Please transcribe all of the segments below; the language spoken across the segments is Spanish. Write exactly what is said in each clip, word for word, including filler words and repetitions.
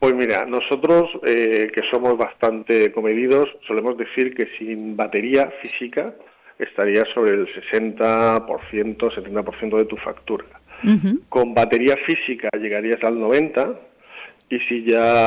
Pues mira, nosotros eh, que somos bastante comedidos, solemos decir que sin batería física estaría sobre el sesenta por ciento, setenta por ciento de tu factura. Uh-huh. Con batería física llegarías al noventa por ciento, y si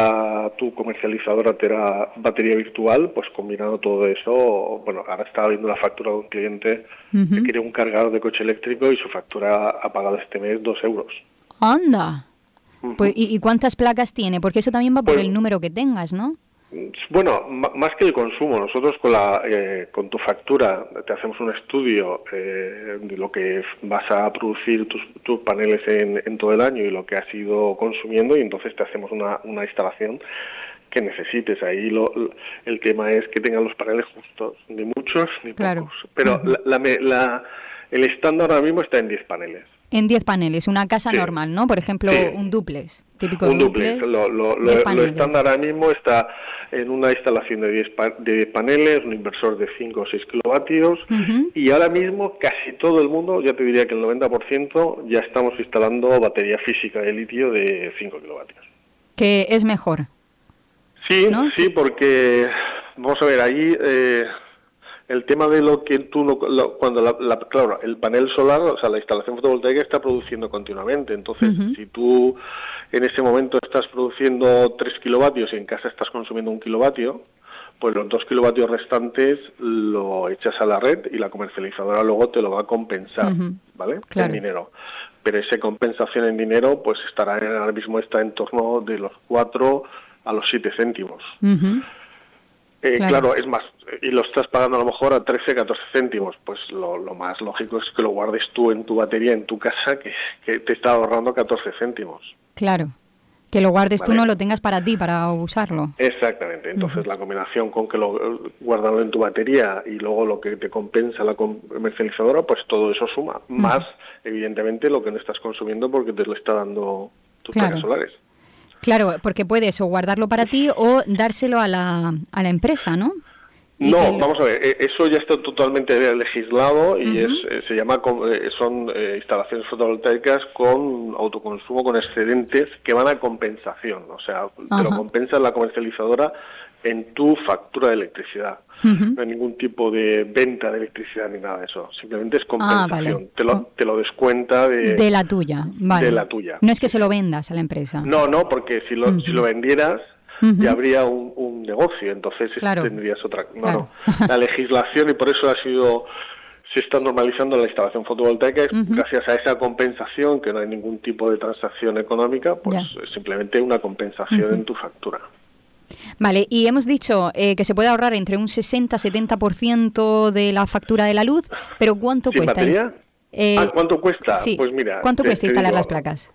ya tu comercializadora te da batería virtual, pues combinando todo eso, bueno, ahora estaba viendo la factura de un cliente uh-huh. que quiere un cargador de coche eléctrico y su factura ha pagado este mes dos euros. ¡Anda! Uh-huh. Pues, ¿y, ¿Y cuántas placas tiene? Porque eso también va por pues, el número que tengas, ¿no? Bueno, m- más que el consumo, nosotros con la eh, con tu factura te hacemos un estudio eh, de lo que vas a producir tus, tus paneles en, en todo el año y lo que has ido consumiendo, y entonces te hacemos una, una instalación que necesites. Ahí lo, el tema es que tengan los paneles justos, ni muchos ni claro. pocos. Pero uh-huh. la, la, la, el estándar ahora mismo está en diez paneles. En diez paneles, una casa sí. normal, ¿no? Por ejemplo, sí. un dúplex, típico un dúplex. dúplex. Lo, lo, lo, lo estándar ahora mismo está en una instalación de diez, pa- de diez paneles, un inversor de cinco o seis kilovatios, uh-huh. y ahora mismo casi todo el mundo, ya te diría que el noventa por ciento, ya estamos instalando batería física de litio de cinco kilovatios. Que es mejor. Sí, ¿no? sí, porque, vamos a ver, ahí... Eh, el tema de lo que tú no, lo, cuando la, la, claro, el panel solar, o sea, la instalación fotovoltaica está produciendo continuamente. Entonces, uh-huh. si tú en ese momento estás produciendo tres kilovatios y en casa estás consumiendo un kilovatio, pues los dos kilovatios restantes lo echas a la red y la comercializadora luego te lo va a compensar, uh-huh. ¿vale? Claro. En dinero. Pero esa compensación en dinero, pues estará en, ahora mismo está en torno de los cuatro a los siete céntimos. Uh-huh. Eh, claro. claro, es más, y lo estás pagando a lo mejor a trece, catorce céntimos, pues lo, lo más lógico es que lo guardes tú en tu batería, en tu casa, que, que te está ahorrando catorce céntimos. Claro, que lo guardes ¿vale? tú, no lo tengas para ti, para usarlo. Exactamente, entonces uh-huh. la combinación con que lo guardarlo en tu batería y luego lo que te compensa la comercializadora, pues todo eso suma, uh-huh. más evidentemente lo que no estás consumiendo porque te lo está dando tus claro. placas solares. Claro, porque puedes o guardarlo para ti o dárselo a la, a la empresa, ¿no? Y no, lo... vamos a ver, eso ya está totalmente legislado y uh-huh. es se llama son eh, instalaciones fotovoltaicas con autoconsumo con excedentes que van a compensación, o sea, uh-huh. te lo compensa la comercializadora en tu factura de electricidad. Uh-huh. No hay ningún tipo de venta de electricidad ni nada de eso, simplemente es compensación, ah, vale. te, lo, te lo descuenta de, de la tuya, vale. de la tuya. No es que se lo vendas a la empresa. No, no, porque si lo, uh-huh. si lo vendieras uh-huh. ya habría un, un negocio, entonces claro. tendrías otra... No, claro. no, la legislación, y por eso ha sido... se está normalizando la instalación fotovoltaica, es uh-huh. gracias a esa compensación, que no hay ningún tipo de transacción económica, pues ya. es simplemente una compensación uh-huh. en tu factura. Vale, y hemos dicho eh, que se puede ahorrar entre un sesenta a setenta por ciento de la factura de la luz, pero ¿cuánto ¿Sin cuesta? batería? Eh, ah, ¿Cuánto cuesta? Sí. Pues mira, ¿Cuánto te, cuesta te instalar digo, las placas?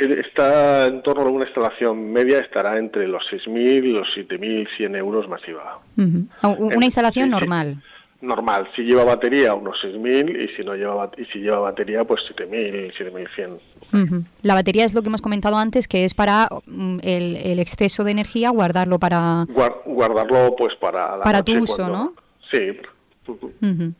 Está en torno a una instalación media, estará entre los seis mil y los siete mil cien euros más I V A. Uh-huh. Una en, instalación sí, normal. Sí, normal, si lleva batería unos seis mil y si no lleva y si lleva batería pues siete mil, siete mil cien. Uh-huh. La batería es lo que hemos comentado antes, que es para um, el, el exceso de energía, guardarlo para... Guard, guardarlo pues para la Para noche tu uso, cuando... ¿no? Sí. Uh-huh. Uh-huh.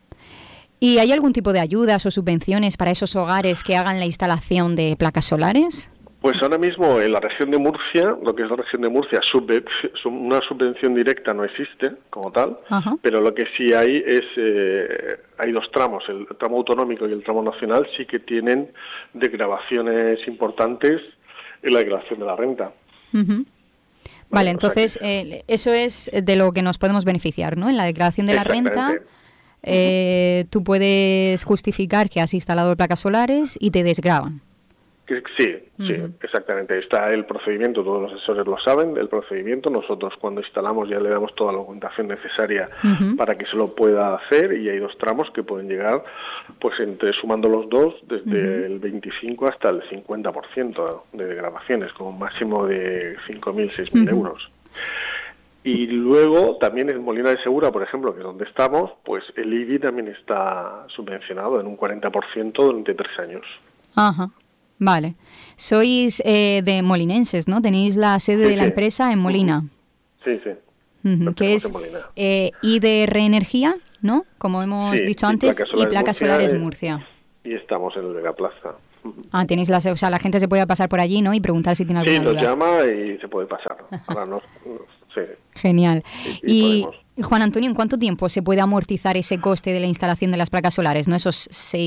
¿Y hay algún tipo de ayudas o subvenciones para esos hogares que hagan la instalación de placas solares? Pues ahora mismo en la región de Murcia, lo que es la región de Murcia, sub- una subvención directa no existe como tal, uh-huh. pero lo que sí hay es, eh, hay dos tramos, el tramo autonómico y el tramo nacional sí que tienen desgravaciones importantes en la declaración de la renta. Uh-huh. Vale, vale, entonces que... eh, eso es de lo que nos podemos beneficiar, ¿no? En la declaración de la renta eh, uh-huh. tú puedes justificar que has instalado placas solares y te desgravan. Sí, sí, uh-huh. exactamente. Está el procedimiento, todos los asesores lo saben, el procedimiento. Nosotros cuando instalamos ya le damos toda la documentación necesaria uh-huh. para que se lo pueda hacer, y hay dos tramos que pueden llegar, pues entre sumando los dos, desde uh-huh. el veinticinco hasta el cincuenta por ciento de degradaciones, con un máximo de cinco mil, seis mil uh-huh. euros. Y luego también en Molina de Segura, por ejemplo, que es donde estamos, pues el I B I también está subvencionado en un cuarenta por ciento durante tres años. Ajá. Uh-huh. Vale. Sois eh, de molinenses, ¿no? Tenéis la sede sí, de la sí. empresa en Molina. Sí, sí. Uh-huh. Que es eh, I D R Energía, ¿no? Como hemos sí, dicho y antes, placas y placas solares Murcia. Murcia. Y estamos en el Vega Plaza. Ah, tenéis las, o sea, la gente se puede pasar por allí, ¿no? Y preguntar si tiene alguna sí, duda. Sí, nos llama y se puede pasar. Ahora no, sí. Genial. Y, y, y Juan Antonio, ¿en cuánto tiempo se puede amortizar ese coste de la instalación de las placas solares? ¿No? Esos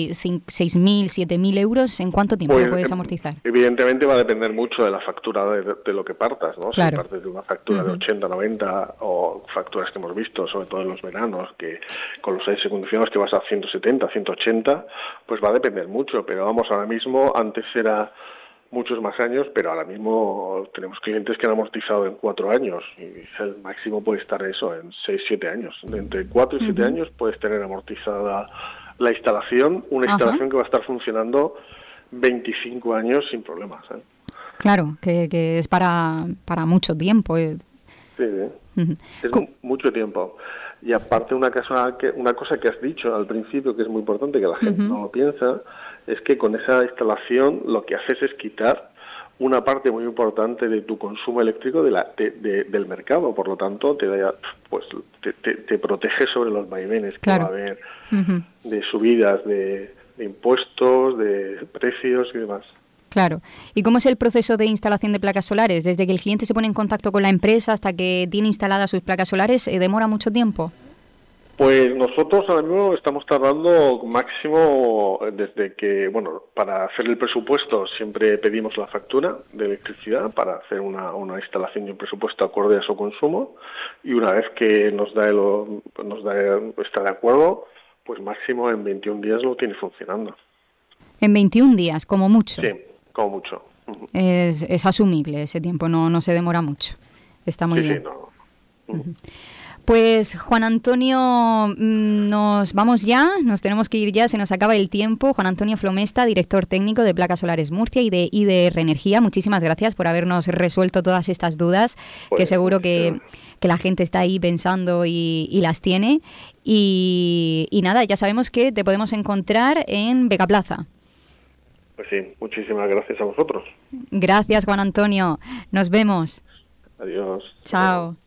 seis mil, siete mil euros, ¿en cuánto tiempo pues, lo puedes amortizar? Evidentemente va a depender mucho de la factura de, de, de lo que partas, ¿no? Claro. Si partes de una factura uh-huh. de ochenta, noventa o facturas que hemos visto, sobre todo en los veranos, que con los aires acondicionados que vas a ciento setenta, ciento ochenta, pues va a depender mucho. Pero vamos, ahora mismo, antes era muchos más años, pero ahora mismo tenemos clientes que han amortizado en cuatro años y el máximo puede estar eso en seis, siete años. Entre cuatro y siete uh-huh. años puedes tener amortizada la instalación, una instalación uh-huh. que va a estar funcionando veinticinco años sin problemas, ¿eh? Claro, que, que es para, para mucho tiempo. Sí, sí. Uh-huh. Es ¿Cómo? mucho tiempo. Y aparte una cosa, que, una cosa que has dicho al principio que es muy importante, que la gente uh-huh. no lo piensa, es que con esa instalación lo que haces es quitar una parte muy importante de tu consumo eléctrico de la, de, de, del mercado. Por lo tanto, te, da, pues, te, te, te protege sobre los vaivenes claro. que va a haber uh-huh. de subidas de, de impuestos, de precios y demás. Claro. ¿Y cómo es el proceso de instalación de placas solares? Desde que el cliente se pone en contacto con la empresa hasta que tiene instaladas sus placas solares, ¿demora mucho tiempo? Pues nosotros ahora mismo estamos tardando máximo desde que, bueno, para hacer el presupuesto siempre pedimos la factura de electricidad para hacer una, una instalación y un presupuesto acorde a su consumo, y una vez que nos da el, nos da el, está de acuerdo, pues máximo en veintiún días lo tiene funcionando. En veintiún días, como mucho. Sí, como mucho. Uh-huh. Es, es asumible ese tiempo, no, no se demora mucho. Está muy sí, bien. Sí, no. Uh-huh. Pues Juan Antonio, nos vamos ya, nos tenemos que ir ya, se nos acaba el tiempo. Juan Antonio Flomesta, director técnico de Placas Solares Murcia y de I D R Energía, muchísimas gracias por habernos resuelto todas estas dudas, pues, que seguro que, que la gente está ahí pensando y, y las tiene. Y, y nada, ya sabemos que te podemos encontrar en Vega Plaza. Pues sí, muchísimas gracias a vosotros. Gracias, Juan Antonio. Nos vemos. Adiós. Chao.